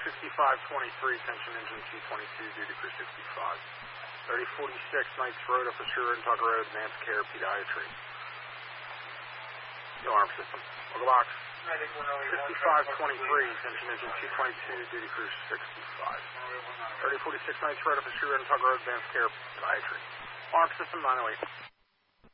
6523, tension engine 222, duty crew 65. 3046, Knights Road, up Asura and Tucker Road, advanced care, pediatry. No arm system. Local box. 6523, tension engine 222, duty crew 65. 3046, Knights Road, up Asura and Tucker Road, advanced care, pediatry. Arm system 908.